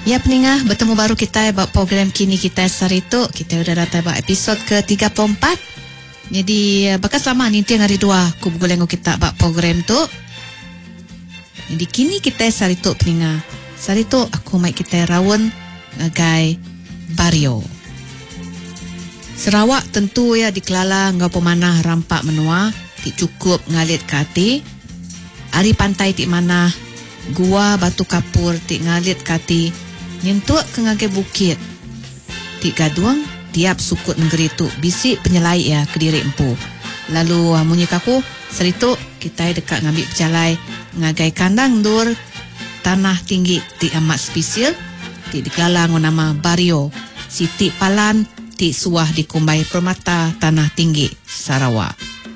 Ya peningah, bertemu baru kita buat program Kini Kita Sarito. Kita sudah datang buat episod ke-34. Jadi bakas lama ni tiang hari 2 aku bergoleng kita buat program tu. Jadi Kini Kita Sarito peningah. Sarito aku mai kita rawon ngagai Bario. Sarawak tentu ya dikelala ngau pemanah rampak menua, tik cukup ngalit ke hati. Ari pantai tik mana gua batu kapur tik ngalit ke hati. Nyentuk ke ngagai bukit. Tik gaduang tiap sukut negeri tu bisik penyelai ya ke diri empu. Lalu munyi kaku seritu kita dekat ngambil pejalai ngagai kandang dur tanah tinggi tik amat spesial tik dikelala nama Bario. Siti Palan tik suah di Kumbai Permata Tanah Tinggi Sarawak.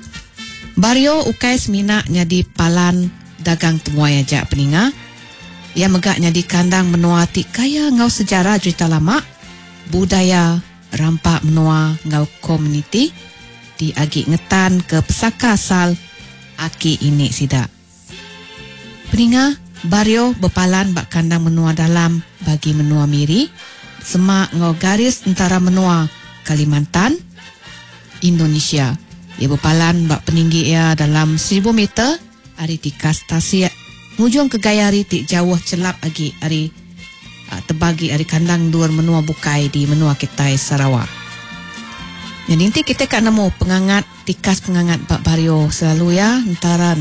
Bario ukai semina nyadi palan dagang temuai aja peninga. Ia megaknya di kandang menua tik kaya ngau sejarah cerita lama, budaya rampak menua ngau komuniti di agi ngetan ke pesaka asal aki ini sida. Peninga Bario bepalan bak kandang menua dalam bagi menua miri, semak ngau garis antara menua Kalimantan, Indonesia. Ia bepalan bak peninggi ia dalam 1000 meter, ari tikas tasik mujung ke gayari tik jauh celap lagi ari terbagi ari kandang dua menua bukai di menua Kitai Sarawak. Jadi nanti kita kat nemu pengangat tikas pengangat Pak Bario selalu ya antara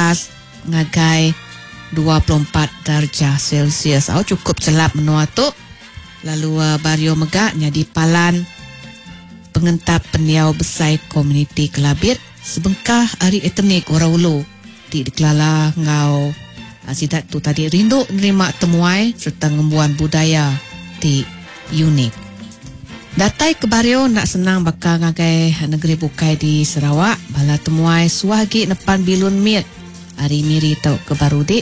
16 ngagai 24 darjah Celsius. Cukup celap menua tu. Lalu Bario megaknya di palan pengentap peniau besai komuniti Kelabit sebengkah ari etnik orang ulu di dikelala ngau sidat tu tadi rindu menerima temuai serta ngembuan budaya di unik. Datai ke Bario nak senang bakal ngagai negeri bukai di Sarawak bala temuai suahgi nepan bilun mit hari miri tau ke Barudik.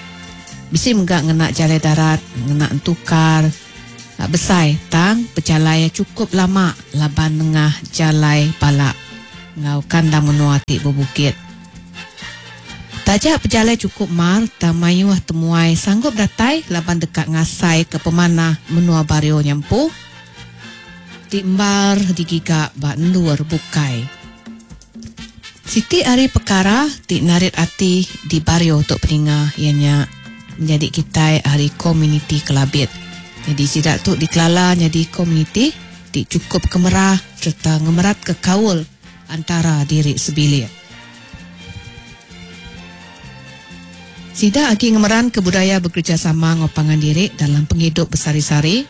Bisi menggak ngena jalai darat, ngena entukar besai tang pejalai cukup lama laban tengah jalai balak ngau kandang menua tik berbukit. Tajak pejalai cukup mar tamayuh temuai sanggup datai laban dekat ngasai ke pemanah menua Bario nyampu timbar digigak bak ndur bukai. Siti hari perkara tik narit ati di Bario tok peninga ianya menjadi kita hari komuniti Kelabit. Jadi sidak tu dikelala jadi komuniti tik cukup kemerah serta ngemerat ke kaul antara diri sebilik. Sida agi ngemeran ke budaya bekerjasama ngopangan diri dalam penghidup bersari-sari.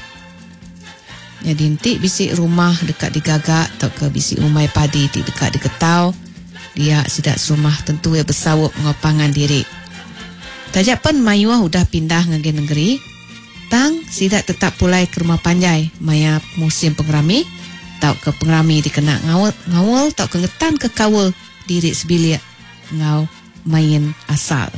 Jadi nanti bisik rumah dekat digagak atau ke bisik umai padi di dekat diketau. Dia sidak serumah tentu ya bersawup ngopangan diri. Tajak pen mayuah udah pindah ngagi negeri. Tang sidak tetap pulai ke rumah panjai maya musim pengerami. Tau ke pengerami dikena ngawul tau ke ngetan ke kawul diri sebilik ngau main asal.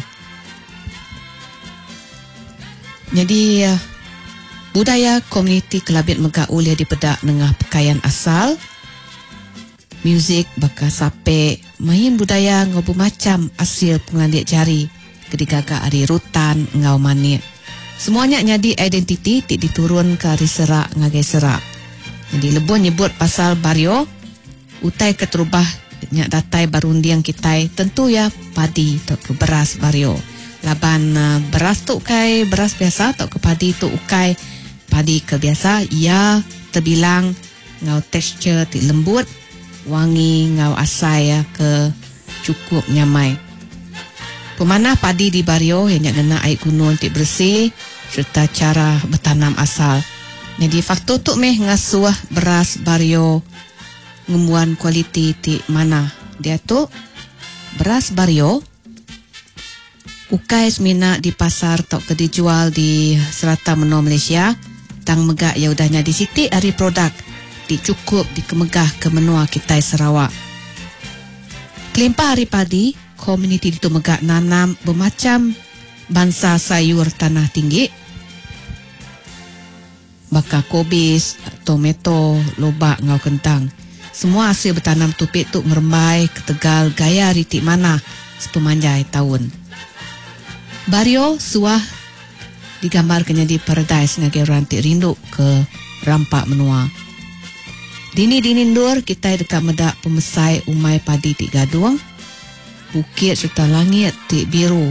Jadi budaya komuniti Kelabit megak ulia dipedak dengan pakaian asal, muzik bakal sape, main budaya ngobu macam asil pengelandik jari, kedigagak ari rutan ngau manit. Semuanya nyadi identiti tik diturun ke ari serak ngagai serak. Jadi lebon nyebut pasal Bario, utai keterubah nyak datai barundiang kitai tentu ya padi atau ke beras Bario. Laban beras tu ukai beras biasa atau ke padi tu ukai padi ke biasa ia terbilang ngau tekstur ti lembut wangi ngau asai ya ke cukup nyamai. Pemanah padi di Bario yang kena air gunung ti bersih serta cara bertanam asal. Jadi faktor tu meh ngasuh beras Bario ngembuan kualiti ti mana dia tu beras Bario ukai semina di pasar tok ke dijual di serata menua Malaysia tang megak ya udahnya di siti hari produk dicukup dikemegah ke menua kita Sarawak. Kelimpah hari padi komuniti itu megak nanam bermacam bangsa sayur tanah tinggi baka kobis, tomato, lobak ngau kentang. Semua hasil bertanam tupik tu ngerembai ke Tegal gaya ritik mana sepemanjai tahun. Bario suah digambarkannya di paradise ngagai orang ti rindu ke rampak menua. Dini ndur kita dekat medak pemesai umai padi ti gaduang, bukit serta langit ti biru.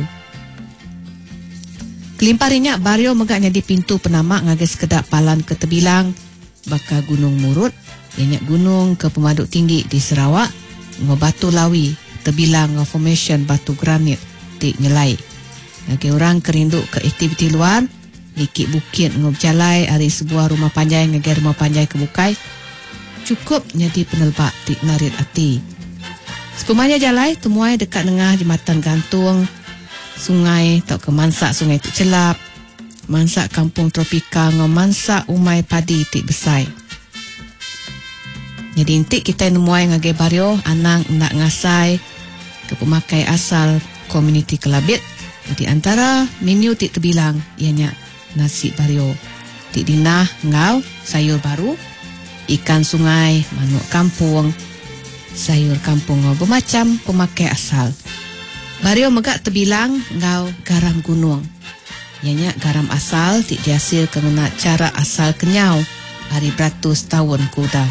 Kelimparinya bario megaknya di pintu penamak ngagai sekedap palan ke tebilang baka Gunung Murut, ianya gunung ke pemaduk tinggi di Sarawak, batu lawi tebilang formation batu granit ti nyelai. Ngagai orang kerindu ke aktiviti luar, dikit bukit ngobjalai hari sebuah rumah panjai ngagai rumah panjai ke Bukai, cukup jadi penelbak ti narit hati. Sepemanya jalai temuai dekat tengah jembatan gantung, sungai tak ke mansak sungai tu celap, mansak kampung tropika ngau mansak umai padi ti besai. Jadi intik kita nemuai ngagai bario anang nak ngasai ke pemakai asal komuniti Kelabit. Di antara menu ti terbilang ianya nasi bario, ti dinah ngau sayur baru, ikan sungai, manuk kampung, sayur kampung ngau bermacam pemakai asal. Bario megak terbilang ngau garam gunung. Ianya garam asal ti dihasil kena cara asal kenyau hari beratus tahun kuda.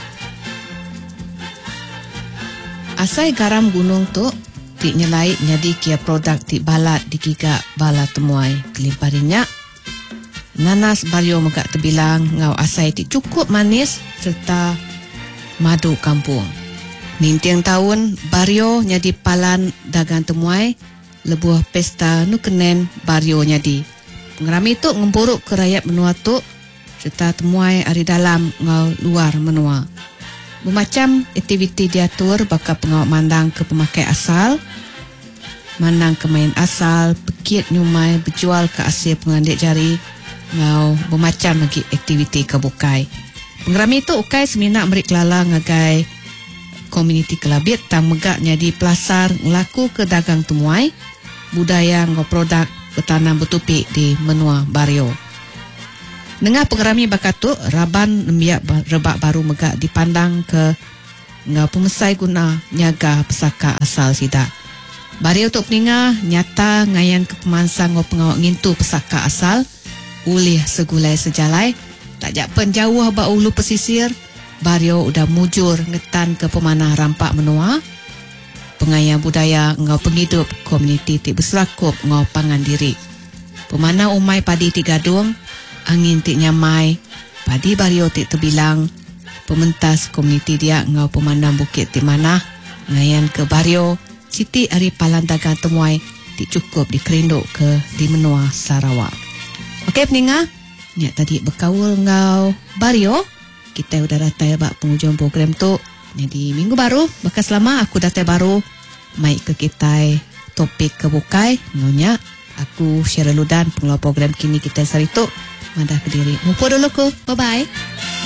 Asal garam gunung tu ti nyelai jadi kia produk ti balat di kiga bala temuai. Kelimparinya nanas bario megak terbilang ngau asai ti cukup manis serta madu kampung. Nintiang tahun bario nyadi palan dagang temuai lebuah pesta nukenen bario nyadi. Pengerami tu ngempuruk ke rakyat menua tu serta temuai ari dalam ngau luar menua. Bermacam aktiviti diatur baka pengawak mandang ke pemakai asal, mandang ke main asal, pekit nyumai, berjual ke asil pengandik jari, ngau bermacam lagi aktiviti ke Bukai. Pengerami itu ukai seminak merik lala ngagai komuniti Kelabit tang megak nyadi pelasar ngelaku ke dagang temuai, budaya ngau produk bertanam bertupik di menua bario. Dengar pengerami bakat tu, raban nembiak rebak baru megak dipandang ke ngau pemesai guna nyaga pesaka asal sidak. Bario tu peningah nyata ngayan ke pemansang ngau pengawak ngintu pesaka asal, ulih segulai sejalai, tak jak penjauh ba ulu pesisir, bario udah mujur ngetan ke pemanah rampak menua, pengayang budaya ngau penghidup komuniti ti berselakup ngau pangan diri. Pemanah umai padi ti gadung, angin ti nyamai, padi bario ti terbilang, pementas komuniti dia ngau pemandang bukit ti manah, ngayan ke bario, siti ari palan dagang temuai, ti cukup dikerinduk ke di menua Sarawak. Okey peningah, ni tadi berkaul ngau bario, kita udah datai bak penghujung program tu. Jadi minggu baru, bekas lama aku datai baru, mai ke kita topik ke Bukai, ngonya aku Syara Ludan pengelola program kini kita sarituk. Mandah ke diri. Mumpul dulu ku. Bye-bye.